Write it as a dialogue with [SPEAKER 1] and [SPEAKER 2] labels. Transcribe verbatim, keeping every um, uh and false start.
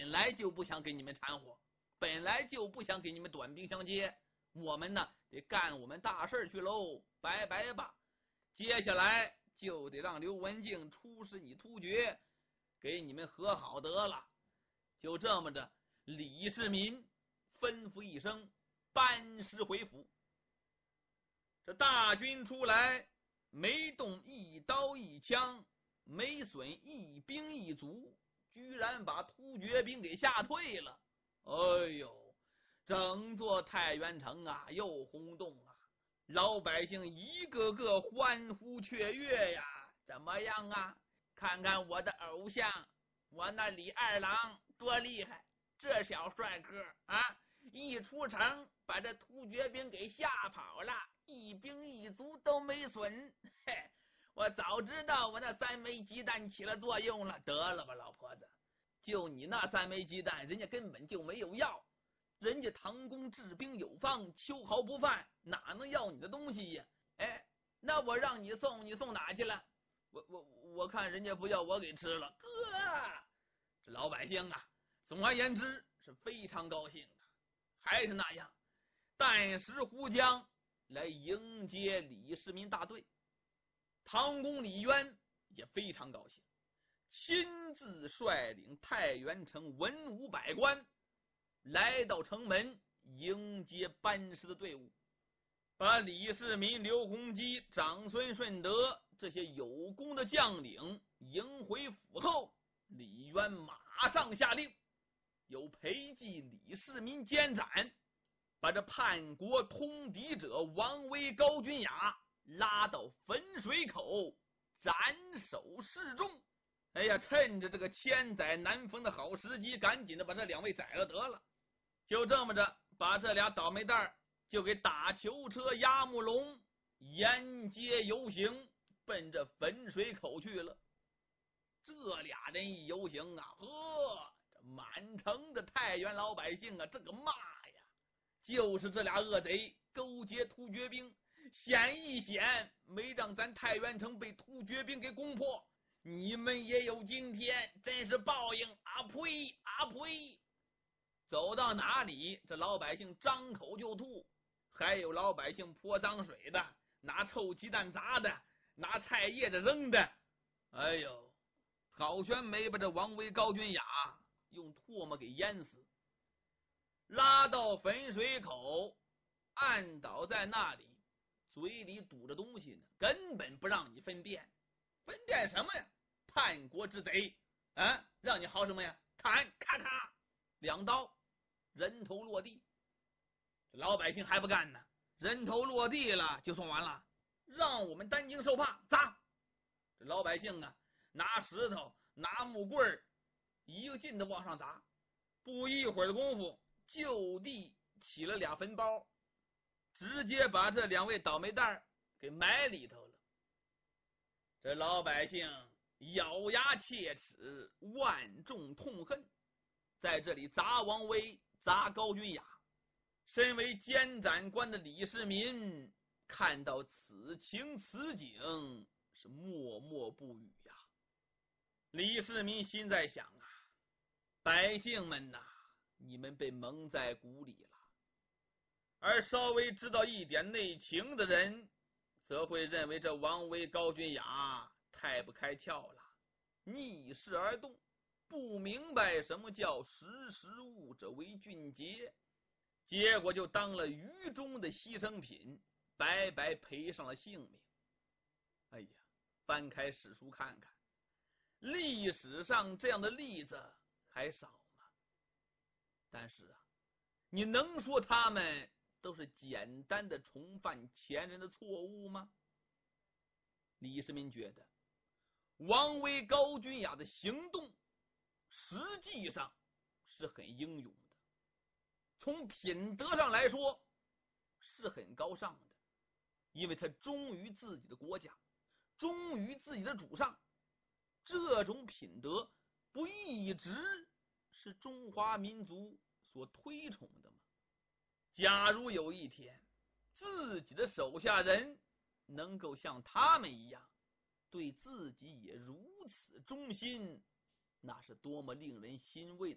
[SPEAKER 1] 本来就不想给你们掺和，本来就不想给你们短兵相接，我们呢得干我们大事去喽，拜拜吧。接下来就得让刘文静出示你突厥，给你们和好得了。就这么着，李世民吩咐一声，班师回府。这大军出来，没动一刀一枪，没损一兵一卒，居然把突厥兵给吓退了。哎呦，整座太原城啊又轰动啊，老百姓一个个欢呼雀跃呀。怎么样啊？看看我的偶像，我那李二郎多厉害，这小帅哥啊，一出城把这突厥兵给吓跑了，一兵一卒都没损。嘿，我早知道我那三枚鸡蛋起了作用了。得了吧，老婆子，就你那三枚鸡蛋，人家根本就没有要，人家唐公治兵有方，秋毫不犯，哪能要你的东西呀？哎，那我让你送，你送哪去了？我我我看人家不要，我给吃了。哥，这老百姓啊，总而言之是非常高兴的，还是那样，旦时呼将来迎接李世民大队。唐公李渊也非常高兴，亲自率领太原城文武百官来到城门迎接班师的队伍，把李世民、刘洪基、长孙顺德这些有功的将领迎回府后，李渊马上下令，有裴寂李世民监斩，把这叛国通敌者王威、高君雅拉到汾水口斩首示众。哎呀，趁着这个千载难逢的好时机，赶紧的把这两位宰了得了。就这么着，把这俩倒霉蛋就给打囚车押木龙，沿街游行，奔着汾水口去了。这俩人一游行啊，呵，这满城的太原老百姓啊，这个骂呀，就是这俩恶贼勾结突厥兵，险一险没让咱太原城被突厥兵给攻破，你们也有今天，真是报应啊呸啊呸！走到哪里，这老百姓张口就吐，还有老百姓泼脏水的，拿臭鸡蛋砸的，拿菜叶子扔的。哎呦，好悬没把这王威、高君雅用唾沫给淹死，拉到汾水口，按倒在那里，嘴里堵着东西呢，根本不让你分辨。分辨什么呀？叛国之贼啊！让你好什么呀？砍，咔咔，两刀，人头落地。老百姓还不干呢，人头落地了就算完了，让我们担惊受怕，砸！这老百姓啊，拿石头拿木棍一个劲的往上砸，不一会儿的功夫，就地起了俩坟包，直接把这两位倒霉蛋给埋里头了。这老百姓咬牙切齿，万众痛恨，在这里砸王威，砸高君雅。身为监斩官的李世民看到此情此景，是默默不语呀。李世民心在想啊，百姓们呐，你们被蒙在鼓里了。而稍微知道一点内情的人，则会认为这王威、高君雅太不开窍了，逆势而动，不明白什么叫识时务者为俊杰，结果就当了狱中的牺牲品，白白赔上了性命。哎呀，翻开史书看看，历史上这样的例子还少吗？但是啊，你能说他们都是简单的重犯前人的错误吗？李世民觉得王威、高君雅的行动实际上是很英勇的，从品德上来说是很高尚的，因为他忠于自己的国家，忠于自己的主上，这种品德不一直是中华民族所推崇的吗？假如有一天自己的手下人能够像他们一样对自己也如此忠心，那是多么令人欣慰的